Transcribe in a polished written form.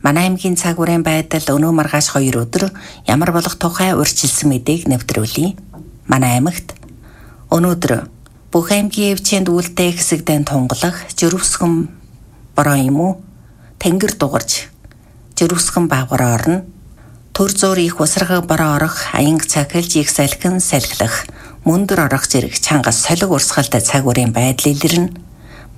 Манай аймгийн цаг уурын байдал өнөө маргааш 2 өдөр ямар болох тухай урьдчилсан мэдээг нэвтрүүлье. Манай аймагт өнөөдөр бүх аймгийн өвчинд үлдээ хэсэгдэн тунгалах жирвсгэн бороо юм уу? Тэнгэр дугарж жирвсгэн бавгаар орно. Төр зуур их усаргаг бороо орох, аянг цахилж их салхин салхилах, мөндөр орох зэрэг чангас солиг урсгалтай цаг уурын байдал илэрнэ.